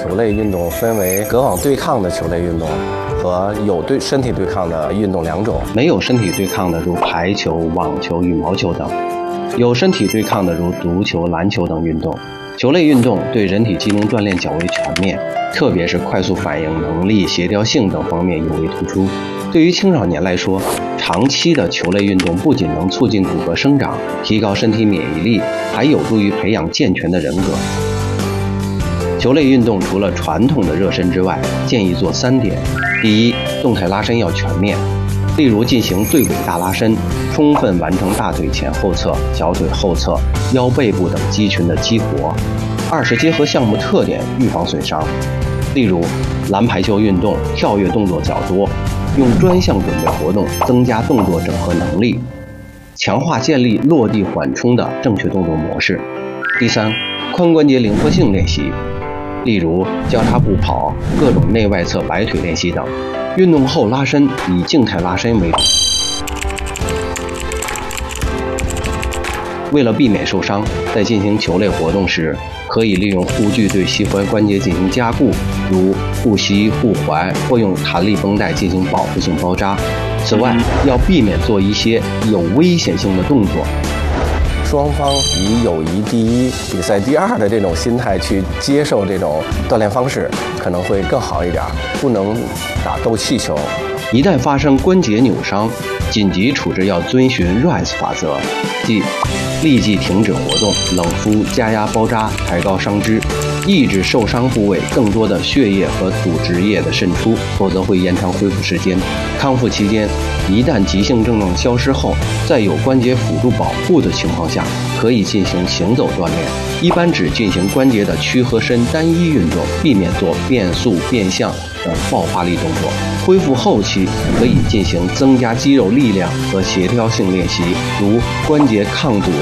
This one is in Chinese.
球类运动分为隔网对抗的球类运动和有身体对抗的运动两种。 没有身体对抗的如排球、网球、羽毛球等；有身体对抗的如足球、篮球等运动。球类运动对人体机能锻炼较为全面，特别是快速反应能力、协调性等方面尤为突出。对于青少年来说，长期的球类运动不仅能促进骨骼生长，提高身体免疫力，还有助于培养健全的人格。球类运动除了传统的热身之外，建议做3点：第一，动态拉伸要全面，例如进行对尾大拉伸，充分完成大腿前后侧、小腿后侧、腰背部等肌群的激活。二是结合项目特点预防损伤，例如篮排球运动跳跃动作较多，用专项准备活动增加动作整合能力，强化建立落地缓冲的正确动作模式。第三，髋关节灵活性练习，例如交叉步跑、各种内外侧摆腿练习等。运动后拉伸以静态拉伸为主。为了避免受伤，在进行球类活动时，可以利用护具对膝踝关节进行加固，如护膝、护踝，或用弹力绷带进行保护性包扎。此外，要避免做一些有危险性的动作。 双方以友谊第一、比赛第二的这种心态去接受这种锻炼方式，可能会更好一点。不能打斗气球。 一旦发生关节扭伤，紧急处置要遵循 RICE 法则，即立即停止活动、冷敷、加压包扎、抬高伤肢，抑制受伤部位更多的血液和组织液的渗出，否则会延长恢复时间。康复期间，一旦急性症状消失后，在有关节辅助保护的情况下，可以进行行走锻炼，一般只进行关节的屈和伸单一运动，避免做变速、变向等爆发力动作。恢复后期可以进行增加肌肉力量和协调性练习，如关节抗阻